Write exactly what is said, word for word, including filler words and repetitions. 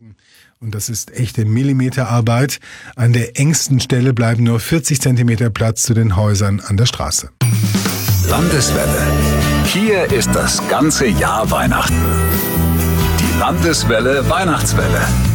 Und das ist echte Millimeterarbeit. An der engsten Stelle bleiben nur vierzig Zentimeter Platz zu den Häusern an der Straße. Landeswelle. Hier ist das ganze Jahr Weihnachten. Die Landeswelle Weihnachtswelle.